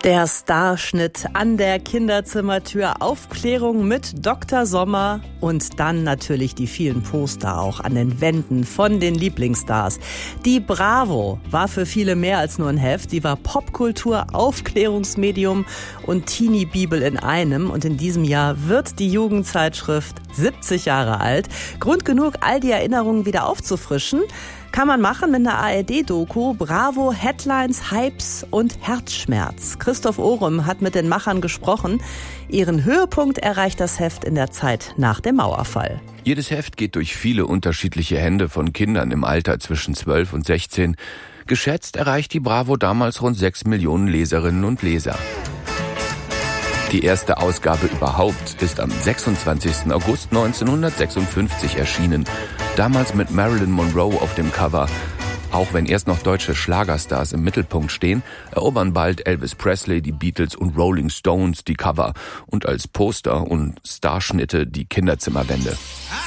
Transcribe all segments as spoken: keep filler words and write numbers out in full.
Der Starschnitt an der Kinderzimmertür, Aufklärung mit Doktor Sommer und dann natürlich die vielen Poster auch an den Wänden von den Lieblingsstars. Die Bravo war für viele mehr als nur ein Heft. Sie war Popkultur, Aufklärungsmedium und Teenie-Bibel in einem. Und in diesem Jahr wird die Jugendzeitschrift siebzig Jahre alt. Grund genug, all die Erinnerungen wieder aufzufrischen. Kann man machen mit einer A R D-Doku. Bravo, Headlines, Hypes und Herzschmerz. Christoph Ohrem hat mit den Machern gesprochen. Ihren Höhepunkt erreicht das Heft in der Zeit nach dem Mauerfall. Jedes Heft geht durch viele unterschiedliche Hände von Kindern im Alter zwischen zwölf und sechzehn. Geschätzt erreicht die Bravo damals rund sechs Millionen Leserinnen und Leser. Die erste Ausgabe überhaupt ist am sechsundzwanzigsten August neunzehnhundertsechsundfünfzig erschienen. Damals mit Marilyn Monroe auf dem Cover. Auch wenn erst noch deutsche Schlagerstars im Mittelpunkt stehen, erobern bald Elvis Presley, die Beatles und Rolling Stones die Cover und als Poster und Starschnitte die Kinderzimmerwände.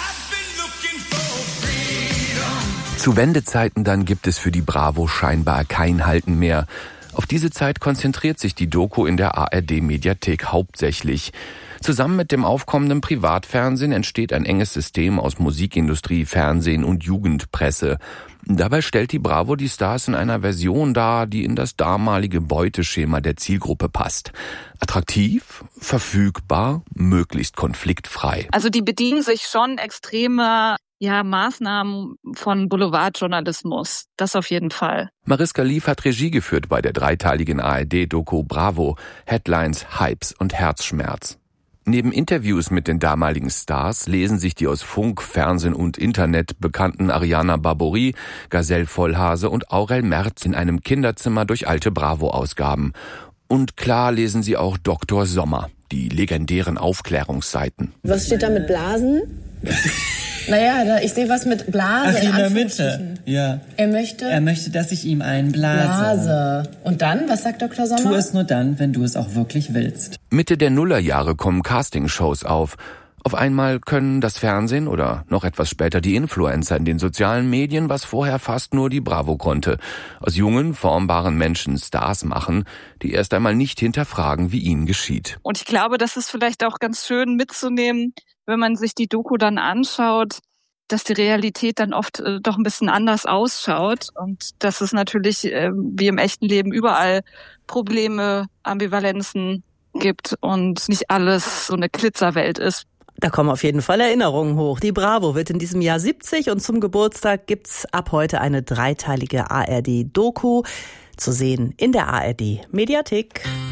Zu Wendezeiten dann gibt es für die Bravo scheinbar kein Halten mehr. Auf diese Zeit konzentriert sich die Doku in der A R D-Mediathek hauptsächlich. Zusammen mit dem aufkommenden Privatfernsehen entsteht ein enges System aus Musikindustrie, Fernsehen und Jugendpresse. Dabei stellt die Bravo die Stars in einer Version dar, die in das damalige Beuteschema der Zielgruppe passt. Attraktiv, verfügbar, möglichst konfliktfrei. Also die bedienen sich schon extremer Ja, Maßnahmen von Boulevardjournalismus, das auf jeden Fall. Mariska Lief hat Regie geführt bei der dreiteiligen A R D-Doku Bravo, Headlines, Hypes und Herzschmerz. Neben Interviews mit den damaligen Stars lesen sich die aus Funk, Fernsehen und Internet bekannten Ariana Barbouri, Gazelle Vollhase und Aurel Merz in einem Kinderzimmer durch alte Bravo-Ausgaben. Und klar lesen sie auch Doktor Sommer, die legendären Aufklärungsseiten. Was steht da mit Blasen? Naja, da, ich sehe was mit Blase. Ach, in, in der Mitte, ja. Er möchte? Er möchte, dass ich ihm einen blase. Blase. Und dann, was sagt Doktor Sommer? Tu es nur dann, wenn du es auch wirklich willst. Mitte der Nullerjahre kommen Castingshows auf. Auf einmal können das Fernsehen oder noch etwas später die Influencer in den sozialen Medien, was vorher fast nur die Bravo konnte, aus jungen, formbaren Menschen Stars machen, die erst einmal nicht hinterfragen, wie ihnen geschieht. Und ich glaube, das ist vielleicht auch ganz schön mitzunehmen, wenn man sich die Doku dann anschaut, dass die Realität dann oft äh, doch ein bisschen anders ausschaut und dass es natürlich äh, wie im echten Leben überall Probleme, Ambivalenzen gibt und nicht alles so eine Glitzerwelt ist. Da kommen auf jeden Fall Erinnerungen hoch. Die Bravo wird in diesem Jahr siebzig und zum Geburtstag gibt's ab heute eine dreiteilige A R D-Doku zu sehen in der A R D-Mediathek.